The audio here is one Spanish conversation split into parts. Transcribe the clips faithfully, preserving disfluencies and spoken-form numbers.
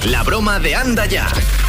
La broma de Anda Ya.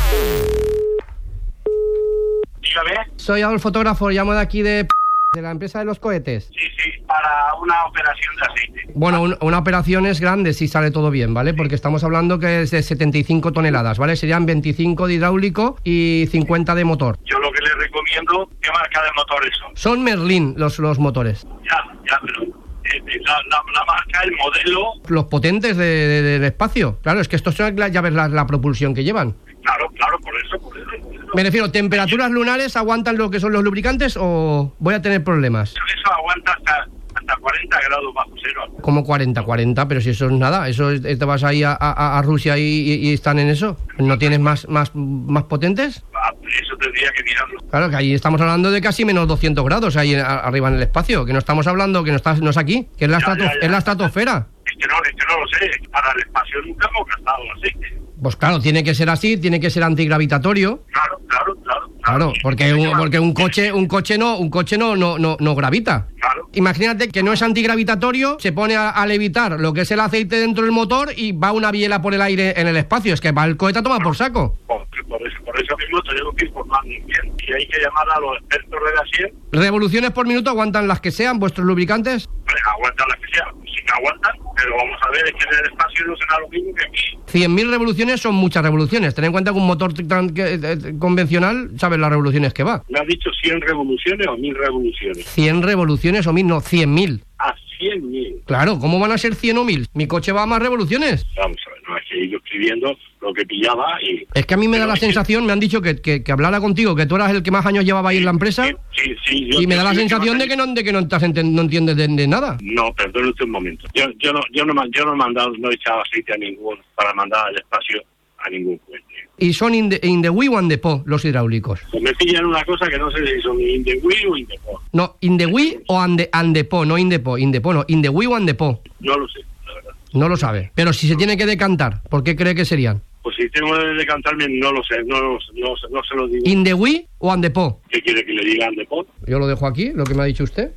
Dígame. Soy Adolfo, fotógrafo, llamo de aquí de... de la empresa de los cohetes. Sí, sí, para una operación de aceite. Bueno, un, una operación es grande si sale todo bien, ¿vale? Porque estamos hablando que es de setenta y cinco toneladas, ¿vale? Serían veinticinco de hidráulico y cincuenta de motor. Yo lo que le recomiendo, ¿qué marca de motores son? Son Merlin los, los motores. Ya, ya, pero eh, la, la, la marca, el modelo... Los potentes de, de, de, del espacio. Claro, es que estos son, ya ves la, la propulsión que llevan. Claro, claro, por eso, por eso. Me refiero, ¿temperaturas lunares aguantan lo que son los lubricantes o voy a tener problemas? Eso aguanta hasta, hasta cuarenta grados bajo cero. Como cuarenta, cuarenta, pero si eso es nada, eso es, te vas ahí a, a, a Rusia y, y, y están en eso. ¿No tienes más, más, más potentes? Ah, eso tendría que mirarlo. Claro, que ahí estamos hablando de casi menos doscientos grados ahí a, arriba en el espacio, que no estamos hablando, que no, está, no es aquí, que es la, Ya, estrato, ya, ya. es la estratosfera. Es que, no, es que no lo sé, para el espacio nunca hemos gastado aceite. Pues claro, tiene que ser así, tiene que ser antigravitatorio. Claro, claro, claro. Claro, porque un, porque un coche, un coche no, un coche no, no, no, no gravita. Claro. Imagínate que no es antigravitatorio, se pone a, a levitar lo que es el aceite dentro del motor y va una biela por el aire en el espacio. Es que va el cohete a tomar por saco. Por, por, eso, por eso mismo tenemos que informarnos bien. Y hay que llamar a los expertos de la S I E. ¿Revoluciones por minuto aguantan las que sean vuestros lubricantes? Pues aguantan las que sean. Sí que aguantan, pero vamos a ver, es que en el espacio no será lo mismo que aquí. cien mil revoluciones son muchas revoluciones. Ten en cuenta que un motor tan, que, eh, convencional, ¿sabes las revoluciones que va? ¿Me has dicho cien revoluciones o mil revoluciones? cien revoluciones o mil, no, cien mil. Ah, cien mil. Claro, ¿cómo van a ser cien o mil? Mi coche va a más revoluciones. Vamos a ver, no, es que he ido escribiendo lo que pillaba y... Es que a mí me da la es que- sensación, me han dicho que, que, que hablara contigo, que tú eras el que más años llevaba ahí en la empresa, Sí, sí, sí, yo- y me da yo la soy el sensación más de que no, de que no, estás enten- no entiendes de, de nada. No, perdone usted un momento. Yo, yo no, yo no, yo no he mandado, no he echado aceite a ningún, para mandar al espacio a ningún cohete. Y son in the, in the wheel o in the po, los hidráulicos. Pues me pillan una cosa que no sé si son in the wheel o in the po. No, in the wheel o and the, and the po, no in the po, in the po, no, in the wheel o and the po. No lo sé, la verdad. No lo sabe. Pero si se tiene que decantar, ¿por qué cree que serían? Pues si tengo que decantarme, no lo sé, no, no, no, no se lo digo. In the wheel o and the po. ¿Qué quiere que le diga al de po? Yo lo dejo aquí, lo que me ha dicho usted.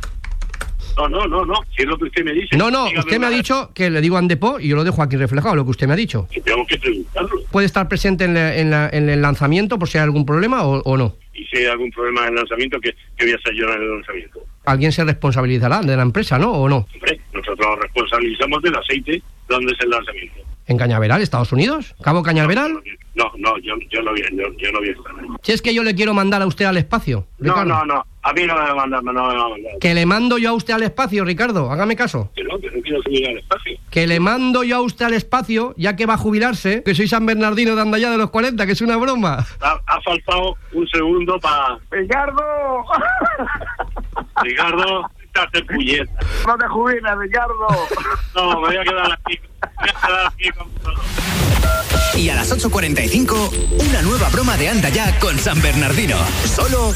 No, no, no, no, si es lo que usted me dice. No, no, dígame usted me ha una- dicho que le digo and the po y yo lo dejo aquí reflejado, lo que usted me ha dicho. Que tengo que preguntarlo. ¿Puede estar presente en, la- en, la- en el lanzamiento por si hay algún problema o, o no? Y si hay algún problema en el lanzamiento, ¿qué, qué voy a hacer yo en el lanzamiento? Alguien se responsabilizará de la empresa, ¿no? ¿O no? Hombre, nosotros nos responsabilizamos del aceite donde es el lanzamiento. ¿En Cañaveral, Estados Unidos? ¿Cabo Cañaveral? No, no, yo, yo no voy, yo, yo no voy a estar ahí. Si es que yo le quiero mandar a usted al espacio, No, Ricardo. no, no, a mí no me va a mandar, no me va a mandar. Que le mando yo a usted al espacio, Ricardo, hágame caso. Que no, que no quiero subir al espacio. Que le mando yo a usted al espacio, ya que va a jubilarse, que soy San Bernardino de Andaya de los cuarenta, que es una broma. Ha, ha faltado un segundo para... ¡Ricardo! Ricardo, estás en puñeta. ¡No te jubiles, Ricardo! No, me voy a quedar aquí. Me voy a quedar aquí con todo. Y a las ocho cuarenta y cinco, una nueva broma de Anda Ya con San Bernardino. Solo